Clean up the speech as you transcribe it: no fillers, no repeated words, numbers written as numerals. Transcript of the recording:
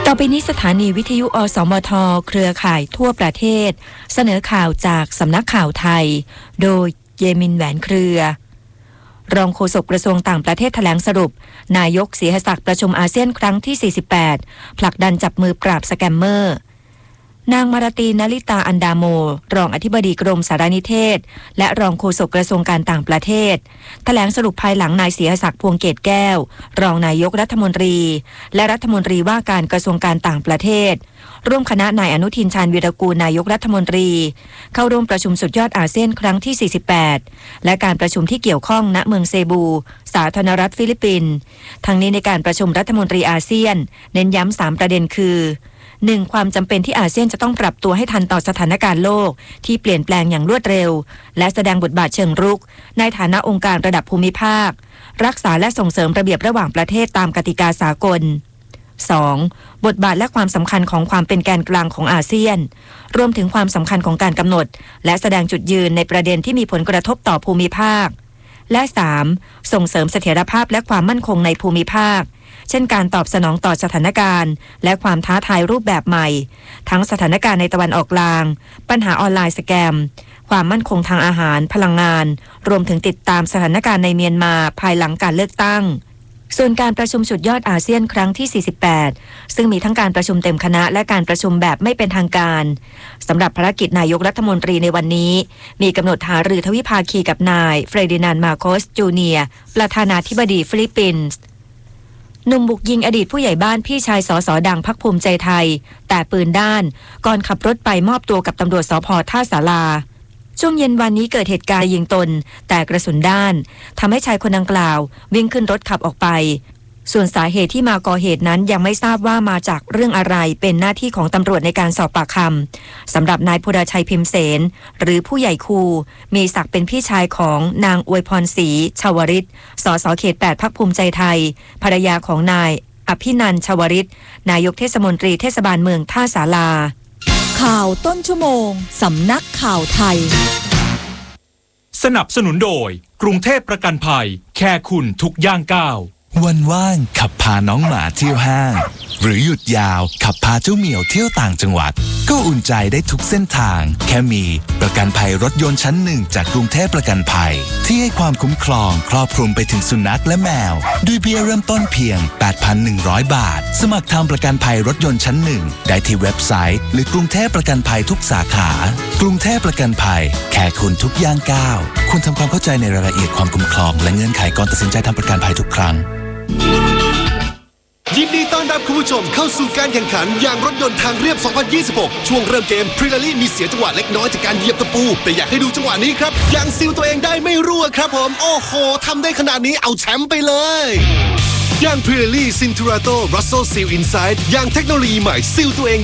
ต่อไปนี้สถานีวิทยุอสมทเครือข่ายทั่วประเทศเสนอข่าวจากสำนักข่าวไทยโดยเยมินแหวนเครือรองโฆษกกระทรวงต่างประเทศแถลงสรุปนายกศรีหศักดิ์ประชุมอาเซียนครั้งที่48ผลักดันจับมือปราบสแกมเมอร์นางมาราตีนลิตาอันดาโมรองอธิบดีกรมสารนิเทศและรองโฆษกกระทรวงการต่างประเทศแถลงสรุปภายหลังนายศรีหศักดิ์พวงเกตแก้วรองนายกรัฐมนตรีและรัฐมนตรีว่าการกระทรวงการต่างประเทศร่วมคณะนายอนุทินชาญวีรกูลนายกรัฐมนตรีเข้าร่วมประชุมสุดยอดอาเซียนครั้งที่48และการประชุมที่เกี่ยวข้องณเมืองเซบูสาธารณรัฐฟิลิปปินส์ทั้งนี้ในการประชุมรัฐมนตรีอาเซียนเน้นย้ำ3ประเด็นคือ1. ความจำเป็นที่อาเซียนจะต้องปรับตัวให้ทันต่อสถานการณ์โลกที่เปลี่ยนแปลงอย่างรวดเร็วและแสดงบทบาทเชิงรุกในฐานะองค์การระดับภูมิภาครักษาและส่งเสริมระเบียบระหว่างประเทศตามกติกาสากล 2. บทบาทและความสำคัญของความเป็นแกนกลางของอาเซียนรวมถึงความสำคัญของการกำหนดและแสดงจุดยืนในประเด็นที่มีผลกระทบต่อภูมิภาคและ 3. ส่งเสริมเสถียรภาพและความมั่นคงในภูมิภาคเช่นการตอบสนองต่อสถานการณ์และความท้าทายรูปแบบใหม่ทั้งสถานการณ์ในตะวันออกกลางปัญหาออนไลน์สแกมความมั่นคงทางอาหารพลังงานรวมถึงติดตามสถานการณ์ในเมียนมาภายหลังการเลือกตั้งส่วนการประชุมสุดยอดอาเซียนครั้งที่48ซึ่งมีทั้งการประชุมเต็มคณะและการประชุมแบบไม่เป็นทางการสำหรับภารกิจนายกรัฐมนตรีในวันนี้มีกำหนดหารือทวิภาคีกับนายเฟรดินานด์มาโคสจูเนียร์ประธานาธิบดีฟิลิปปินส์หนุ่มบุกยิงอดีตผู้ใหญ่บ้านพี่ชายสสดังพรรคภูมิใจไทยแต่ปืนด้านก่อนขับรถไปมอบตัวกับตำรวจสภ.ท่าสาราช่วงเย็นวันนี้เกิดเหตุการณ์ยิงตนแต่กระสุนด้านทำให้ชายคนดังกล่าววิ่งขึ้นรถขับออกไปส่วนสาเหตุที่มาก่อเหตุนั้นยังไม่ทราบว่ามาจากเรื่องอะไรเป็นหน้าที่ของตำรวจในการสอบปากคำสำหรับนายพุทธชัยพิมเสนหรือผู้ใหญ่คูมีศักดิ์เป็นพี่ชายของนางอวยพรศรีชวริตสสเขต8พรรคภูมิใจไทยภรรยาของนายอภินันท์ชวริตนายกเทศมนตรีเทศบาลเมืองท่าสาราข่าวต้นชั่วโมงสำนักข่าวไทยสนับสนุนโดยกรุงเทพประกันภัยแค่คุณทุกย่างก้าววันว่างขับพาน้องหมาเที่ยวห้างหรือหยุดยาวขับพาเจ้าเหมียวเที่ยวต่างจังหวัดก็อุ่นใจได้ทุกเส้นทางแค่มีประกันภัยรถยนต์ชั้นหนึ่งจากกรุงเทพประกันภัยที่ให้ความคุ้มครองครอบคลุมไปถึงสุนัขและแมวด้วยเบี้ยเริ่มต้นเพียง 8,100 บาทสมัครทำประกันภัยรถยนต์ชั้นหนึ่งได้ที่เว็บไซต์หรือกรุงเทพประกันภัยทุกสาขากรุงเทพประกันภัยแค่คุณทุกย่างก้าวควรทำความเข้าใจในรายละเอียดความคุ้มครองและเงื่อนไขก่อนตัดสินใจทำประกันภัยทุกครั้งยินดีต้อนรับคุณผู้ชมเข้าสู่การแข่งขันยางรถยนต์ทางเรียบ 2026 ช่วงเริ่มเกมพรีลารี่มีเสียจังหวะเล็กน้อยจากการเหยียบตะปูแต่อยากให้ดูจังหวะนี้ครับยางซีลตัวเองได้ไม่รั่วครับผมโอ้โหทำได้ขนาดนี้เอาแชมป์ไปเลยยางพรีลารี่ซินทูราโตรัสโซซีลอินไซด์ยางเทคโนโลยีใหม่ซีลตัวเอง